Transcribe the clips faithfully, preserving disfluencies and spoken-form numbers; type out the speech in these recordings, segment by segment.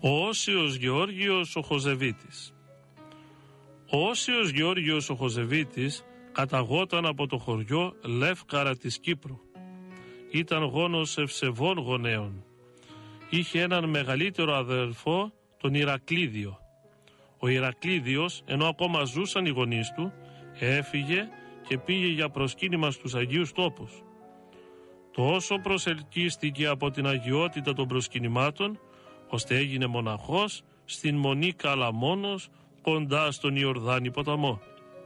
Ο Όσιος Γεώργιος ο Χοζεβίτης. Ο Όσιος Γεώργιος ο Χοζεβίτης καταγόταν από το χωριό Λεύκαρα της Κύπρου. Ήταν γόνος ευσεβών γονέων. Είχε έναν μεγαλύτερο αδελφό, τον Ηρακλήδιο. Ο Ηρακλήδιος, ενώ ακόμα ζούσαν οι γονείς του, έφυγε και πήγε για προσκύνημα στους Αγίους Τόπους. Τόσο προσελκύστηκε από την αγιότητα των προσκυνημάτων, ώστε έγινε μοναχός στην Μονή Καλαμόνος, κοντά στον Ιορδάνη ποταμό.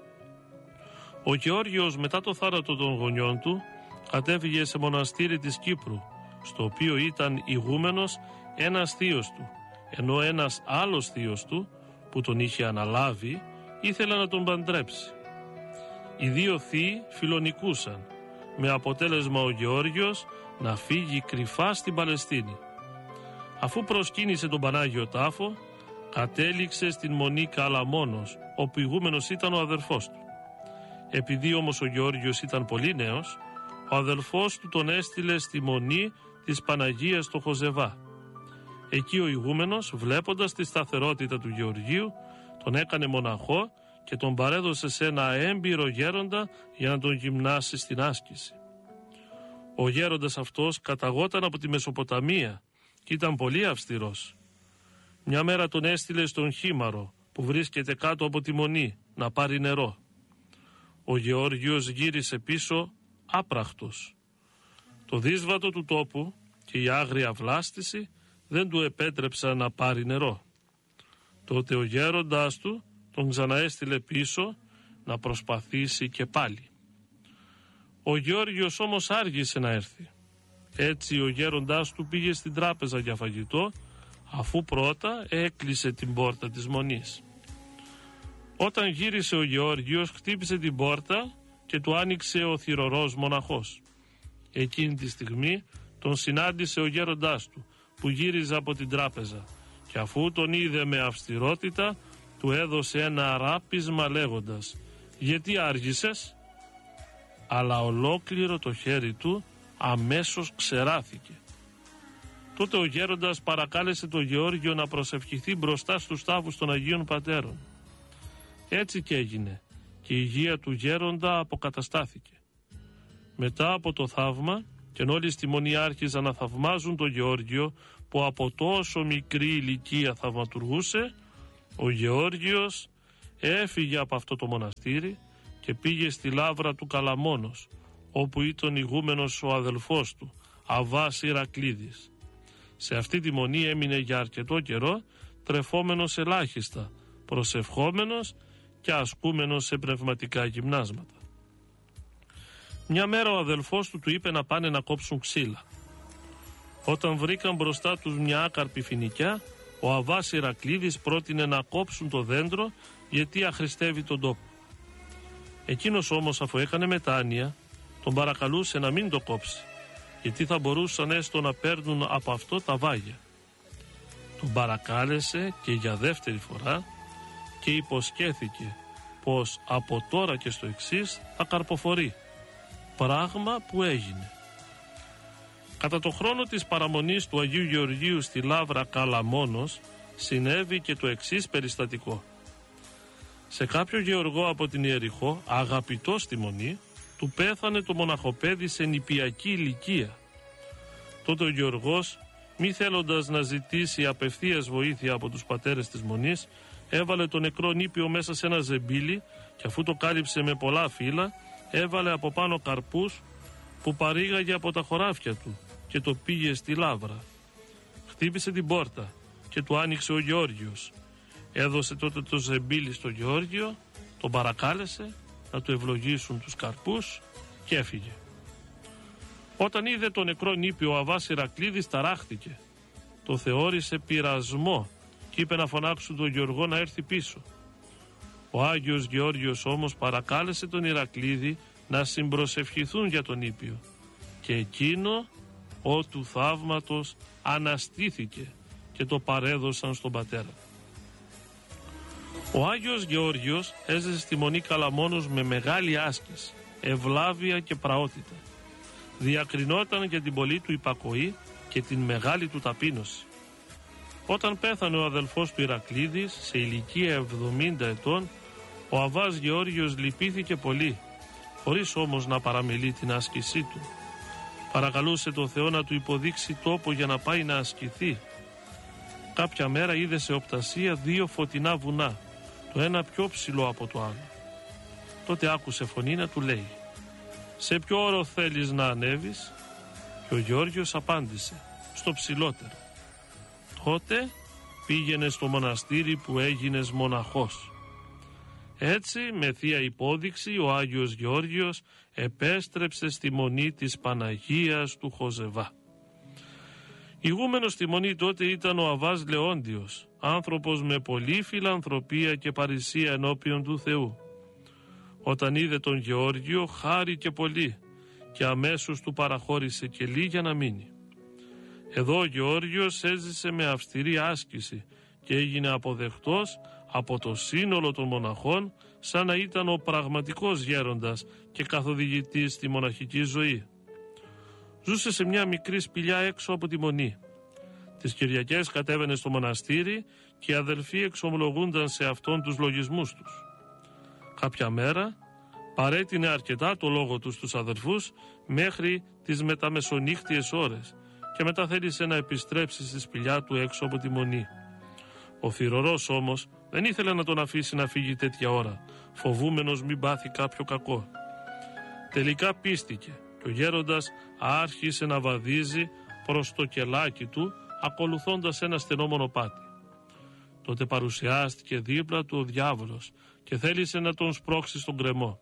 Ο Γεώργιος, μετά το θάνατο των γονιών του, κατέφυγε σε μοναστήρι της Κύπρου, στο οποίο ήταν ηγούμενος ένας θείος του, ενώ ένας άλλος θείος του, που τον είχε αναλάβει, ήθελε να τον παντρέψει. Οι δύο θείοι φιλονικούσαν, με αποτέλεσμα ο Γεώργιος να φύγει κρυφά στην Παλαιστίνη. Αφού προσκύνησε τον Πανάγιο Τάφο, κατέληξε στην Μονή Καλαμόνος, όπου ηγούμενος ήταν ο αδερφός του. Επειδή όμως ο Γεώργιος ήταν πολύ νέος, ο αδελφός του τον έστειλε στη Μονή της Παναγίας στο Χοζεβά. Εκεί ο ηγούμενος, βλέποντας τη σταθερότητα του Γεωργίου, τον έκανε μοναχό και τον παρέδωσε σε ένα έμπειρο γέροντα για να τον γυμνάσει στην άσκηση. Ο γέροντας αυτός καταγόταν από τη Μεσοποταμία και ήταν πολύ αυστηρός. Μια μέρα τον έστειλε στον Χήμαρο, που βρίσκεται κάτω από τη Μονή, να πάρει νερό. Ο Γεώργιος γύρισε πίσω άπραχτος. Το δύσβατο του τόπου και η άγρια βλάστηση δεν του επέτρεψαν να πάρει νερό. Τότε ο γέροντάς του τον ξαναέστειλε πίσω να προσπαθήσει και πάλι. Ο Γεώργιος όμως άργησε να έρθει. Έτσι ο γέροντάς του πήγε στην τράπεζα για φαγητό, αφού πρώτα έκλεισε την πόρτα της Μονής. Όταν γύρισε ο Γεώργιος, χτύπησε την πόρτα και του άνοιξε ο θυρωρός μοναχός. Εκείνη τη στιγμή τον συνάντησε ο γέροντάς του, που γύριζε από την τράπεζα, και αφού τον είδε με αυστηρότητα, του έδωσε ένα ράπισμα λέγοντας «Γιατί άργησες?» Αλλά ολόκληρο το χέρι του αμέσως ξεράθηκε. Τότε ο γέροντας παρακάλεσε τον Γεώργιο να προσευχηθεί μπροστά στους τάφους των Αγίων Πατέρων. Έτσι και έγινε, και η υγεία του γέροντα αποκαταστάθηκε. Μετά από το θαύμα, και όλοι στη Μονή άρχιζαν να θαυμάζουν τον Γεώργιο, που από τόσο μικρή ηλικία θαυματουργούσε, ο Γεώργιος έφυγε από αυτό το μοναστήρι και πήγε στη Λαύρα του Καλαμόνος, όπου ήταν ηγούμενος ο αδελφός του, Αββάς Ηρακλήδης. Σε αυτή τη Μονή έμεινε για αρκετό καιρό, τρεφόμενος ελάχιστα, προσευχόμενος και ασκούμενος σε πνευματικά γυμνάσματα. Μια μέρα ο αδελφός του του είπε να πάνε να κόψουν ξύλα. Όταν βρήκαν μπροστά τους μια άκαρπη φοινικιά, ο Αββάς Ηρακλήδης πρότεινε να κόψουν το δέντρο, γιατί αχρηστεύει τον τόπο. Εκείνος όμως, αφού έκανε μετάνοια, τον παρακαλούσε να μην το κόψει, γιατί θα μπορούσαν έστω να παίρνουν από αυτό τα βάγια. Τον παρακάλεσε και για δεύτερη φορά και υποσχέθηκε πως από τώρα και στο εξής θα καρποφορεί, πράγμα που έγινε. Κατά το χρόνο της παραμονής του Αγίου Γεωργίου στη Λαύρα Καλαμόνος συνέβη και το εξής περιστατικό. Σε κάποιο γεωργό από την Ιεριχώ, αγαπητό στη Μονή, του πέθανε το μοναχοπέδι σε νηπιακή ηλικία. Τότε ο γεωργός, μη θέλοντας να ζητήσει απευθείας βοήθεια από τους πατέρες της Μονής, έβαλε το νεκρό νήπιο μέσα σε ένα ζεμπίλι και αφού το κάλυψε με πολλά φύλλα, έβαλε από πάνω καρπούς που παρήγαγε από τα χωράφια του και το πήγε στη Λαύρα. Χτύπησε την πόρτα και του άνοιξε ο Γεώργιος. Έδωσε τότε το ζεμπίλι στο Γεώργιο, τον παρακάλεσε να του ευλογήσουν τους καρπούς και έφυγε. Όταν είδε το νεκρό νήπιο, ο Αββάς Ηρακλήδης ταράχτηκε. Το θεώρησε πειρασμό και είπε να φωνάξουν τον Γεωργό να έρθει πίσω. Ο Άγιος Γεώργιος όμως παρακάλεσε τον Ηρακλήδη να συμπροσευχηθούν για τον νήπιο, και εκείνο ο του θαύματος αναστήθηκε και το παρέδωσαν στον πατέρα. Ο Άγιος Γεώργιος έζησε στη Μονή Καλαμόνος με μεγάλη άσκηση, ευλάβεια και πραότητα. Διακρινόταν για την πολλή του υπακοή και την μεγάλη του ταπείνωση. Όταν πέθανε ο αδελφός του Ηρακλήδης σε ηλικία εβδομήντα ετών, ο Αββάς Γεώργιος λυπήθηκε πολύ, χωρίς όμως να παραμελεί την άσκησή του. Παρακαλούσε τον Θεό να του υποδείξει τόπο για να πάει να ασκηθεί. Κάποια μέρα είδε σε οπτασία δύο φωτεινά βουνά, το ένα πιο ψηλό από το άλλο. Τότε άκουσε φωνή να του λέει: «Σε ποιο όρο θέλεις να ανέβεις?» Και ο Γεώργιος απάντησε: «Στο ψηλότερο». Τότε πήγαινε στο μοναστήρι που έγινες μοναχός. Έτσι, με θεία υπόδειξη, ο Άγιος Γεώργιος επέστρεψε στη μονή της Παναγίας του Χοζεβά. Ηγούμενος στη μονή τότε ήταν ο Αββάς Λεόντιος, άνθρωπος με πολλή φιλανθρωπία και παρησία ενώπιον του Θεού. Όταν είδε τον Γεώργιο, χάρηκε πολύ και αμέσως του παραχώρησε κελί για να μείνει. Εδώ ο Γεώργιος έζησε με αυστηρή άσκηση και έγινε αποδεκτός από το σύνολο των μοναχών σαν να ήταν ο πραγματικός γέροντας και καθοδηγητής στη μοναχική ζωή. Ζούσε σε μια μικρή σπηλιά έξω από τη μονή. Τις Κυριακές κατέβαινε στο μοναστήρι και οι αδελφοί εξομολογούνταν σε αυτόν τους λογισμούς τους. Κάποια μέρα παρέτεινε αρκετά το λόγο του στους αδελφούς μέχρι τις μεταμεσονύχτιες ώρες και μετά θέλησε να επιστρέψει στη σπηλιά του έξω από τη μονή. Ο θυρωρός όμως δεν ήθελε να τον αφήσει να φύγει τέτοια ώρα, φοβούμενος μην πάθει κάποιο κακό. Τελικά πίστηκε και ο γέροντας άρχισε να βαδίζει προς το κελάκι του, ακολουθώντας ένα στενό μονοπάτι. Τότε παρουσιάστηκε δίπλα του ο διάβολος και θέλησε να τον σπρώξει στον κρεμό.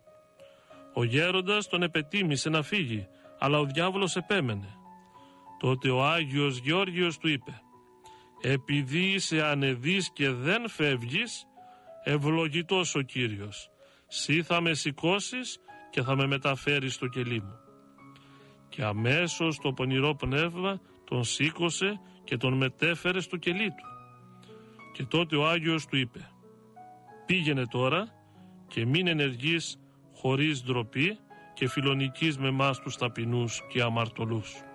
Ο γέροντας τον επετίμησε να φύγει, αλλά ο διάβολος επέμενε. Τότε ο Άγιος Γεώργιος του είπε: «Επειδή είσαι ανεδής και δεν φεύγεις, ευλογητός ο Κύριος. Συ θα με σηκώσεις και θα με μεταφέρεις στο κελί μου». Και αμέσως το πονηρό πνεύμα τον σήκωσε και τον μετέφερε στο κελί του. Και τότε ο Άγιος του είπε: «Πήγαινε τώρα και μην ενεργείς χωρίς ντροπή και φιλονικείς με μας τους ταπεινούς και αμαρτωλούς».